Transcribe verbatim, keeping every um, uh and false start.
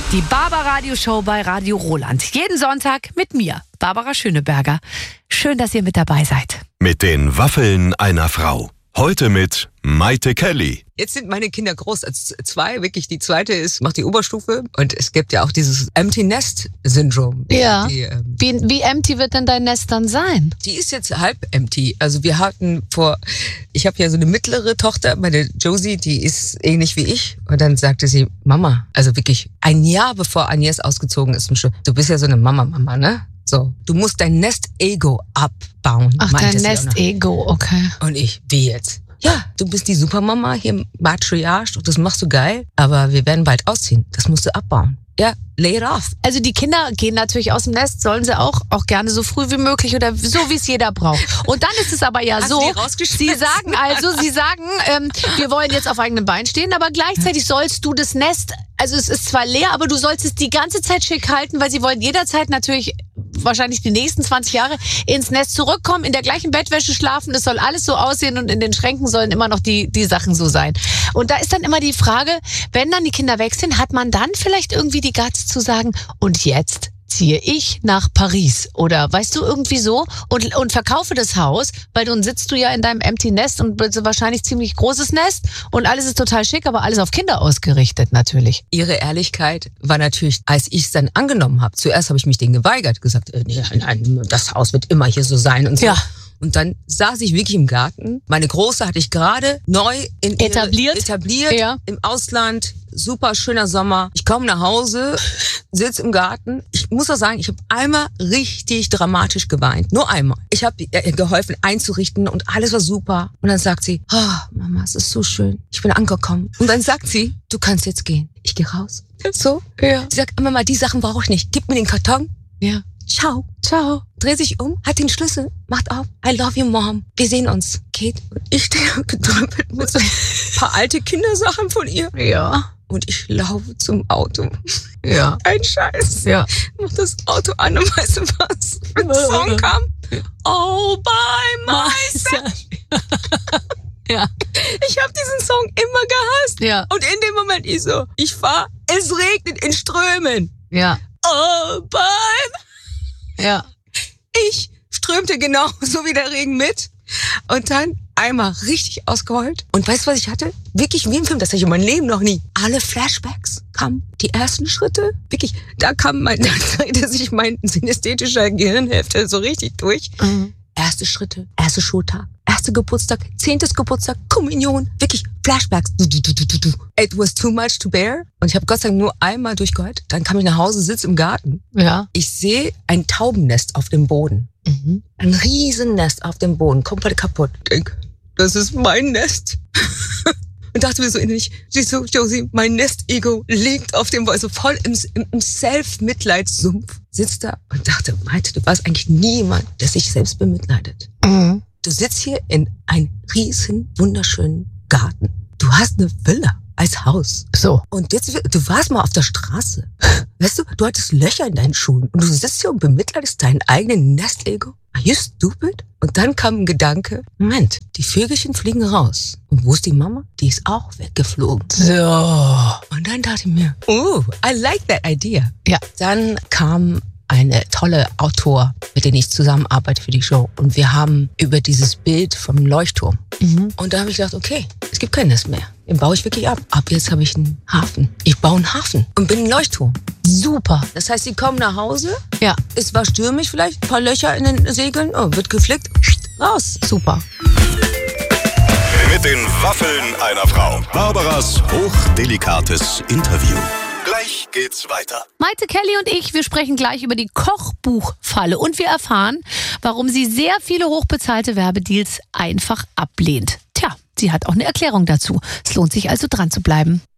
Die Barbara-Radio-Show bei Radio Roland. Jeden Sonntag mit mir, Barbara Schöneberger. Schön, dass ihr mit dabei seid. Mit den Waffeln einer Frau. Heute mit Maite Kelly. Jetzt sind meine Kinder groß, als zwei, wirklich die zweite ist, macht die Oberstufe. Und es gibt ja auch dieses Empty Nest Syndrom. Ja. Die, ähm, Wie, wie empty wird denn dein Nest dann sein? die ist jetzt halb empty. Also wir hatten vor, ich habe ja so eine mittlere Tochter, meine Josie, die ist ähnlich wie ich. Und dann sagte sie, Mama, also wirklich ein Jahr bevor Agnes ausgezogen ist, du bist ja so eine Mama-Mama, ne? So, du musst dein Nest-Ego abbauen. Ach, meinte dein sie auch noch. Nest-Ego, okay. Und ich, wie jetzt? Ja, du bist die Supermama hier, Matriarch, und das machst du geil, aber wir werden bald ausziehen. Das musst du abbauen. Ja, lay it off. Also die Kinder gehen natürlich aus dem Nest, sollen sie auch, auch gerne so früh wie möglich oder so, wie es jeder braucht. Und dann ist es aber ja Hast so, du die rausgeschmissen? sie sagen also, sie sagen, ähm, wir wollen jetzt auf eigenen Beinen stehen, aber gleichzeitig sollst du das Nest, also es ist zwar leer, aber du sollst es die ganze Zeit schick halten, weil sie wollen jederzeit natürlich wahrscheinlich die nächsten zwanzig Jahre ins Nest zurückkommen, in der gleichen Bettwäsche schlafen, es soll alles so aussehen und in den Schränken sollen immer noch die, die Sachen so sein. Und da ist dann immer die Frage, wenn dann die Kinder weg sind, hat man dann vielleicht irgendwie die Guts zu sagen, und jetzt ziehe ich nach Paris oder weißt du, irgendwie so und, und verkaufe das Haus, weil dann sitzt du ja in deinem Empty Nest und wahrscheinlich ziemlich großes Nest und alles ist total schick, aber alles auf Kinder ausgerichtet natürlich. Ihre Ehrlichkeit war natürlich, als ich es dann angenommen habe, zuerst habe ich mich denen geweigert, gesagt, äh, nee, nein, das Haus wird immer hier so sein und so. Ja. Und dann saß ich wirklich im Garten. Meine Große hatte ich gerade neu in ihre, Etabliert. etabliert Ja. im Ausland. Super schöner Sommer. Ich komme nach Hause, sitz im Garten. Ich muss auch sagen, ich habe einmal richtig dramatisch geweint. Nur einmal. Ich habe ihr geholfen einzurichten und alles war super. Und dann sagt sie, oh, Mama, es ist so schön. Ich bin angekommen. Und dann sagt sie, du kannst jetzt gehen. Ich gehe raus. So. Ja. Sie sagt, Mama, die Sachen brauche ich nicht. Gib mir den Karton. Ja. Ciao. Ciao. Dreht sich um, hat den Schlüssel, macht auf. I love you, Mom. Wir sehen uns. Geht. Und ich stehe gedrüppelt mit so ein paar alte Kindersachen von ihr. Ja. Und ich laufe zum Auto. Ja. Ein Scheiß. Ja. Mach das Auto an und weißt du was? Wenn der Song kam. All by myself. Ja. Ich habe diesen Song immer gehasst. Ja. Und in dem Moment ich so, ich fahr, es regnet in Strömen. Ja. All by Ja. Ich strömte genau so wie der Regen mit. Und dann einmal richtig ausgeheult. Und weißt du, was ich hatte? Wirklich wie im Film, das hatte ich in meinem Leben noch nie. Alle Flashbacks kamen. Die ersten Schritte. Wirklich, da kam mein, da drehte sich mein synästhetischer Gehirnhälfte so richtig durch. Mhm. Erste Schritte, erster Schultag, erster Geburtstag, zehntes Geburtstag, Kommunion. Wirklich Flashbacks. Du, du, du, du, du. It was too much to bear. Und ich habe Gott sei Dank nur einmal durchgeheult. Dann kam ich nach Hause, sitze im Garten. Ja. Ich sehe ein Taubennest auf dem Boden. Mhm. Ein Riesennest auf dem Boden, komplett kaputt. Ich denke, das ist mein Nest. Und dachte mir so innerlich, siehst du, Josie, mein Nest-Ego liegt auf dem Boden, so voll im, im, im Self-Mitleidssumpf. Sitzt da und dachte, Maite, du warst eigentlich niemand, der sich selbst bemitleidet. Mhm. Du sitzt hier in einem riesen, wunderschönen Garten. Du hast eine Villa als Haus. So. Und jetzt, du warst mal auf der Straße. Weißt du, du hattest Löcher in deinen Schuhen und du sitzt hier und bemitleidest deinen eigenen Nest-Ego. Are you stupid? Und dann kam ein Gedanke, Moment, die Vögelchen fliegen raus. Und wo ist die Mama? Die ist auch weggeflogen. So. Und dann dachte ich mir, oh, I like that idea. Ja. Dann kam eine tolle Autor, mit der ich zusammenarbeite für die Show. Und wir haben über dieses Bild vom Leuchtturm. Mhm. Und da habe ich gedacht, okay, es gibt kein Nest mehr. Den baue ich wirklich ab. Ab jetzt habe ich einen Hafen. Ich baue einen Hafen und bin ein Leuchtturm. Super. Das heißt, sie kommen nach Hause. Ja. Es war stürmisch vielleicht, ein paar Löcher in den Segeln. Oh, wird geflickt. Raus. Super. Mit den Waffeln einer Frau. Barbaras hochdelikates Interview. Gleich geht's weiter. Maite Kelly und ich, wir sprechen gleich über die Kochbuchfalle und wir erfahren, warum sie sehr viele hochbezahlte Werbedeals einfach ablehnt. Tja, sie hat auch eine Erklärung dazu. Es lohnt sich also dran zu bleiben.